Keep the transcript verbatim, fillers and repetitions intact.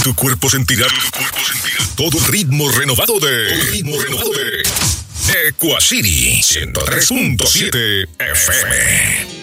Tu cuerpo sentirá, tu cuerpo sentirá todo el ritmo renovado de, todo el ritmo renovado de Equacity ciento tres punto siete F M.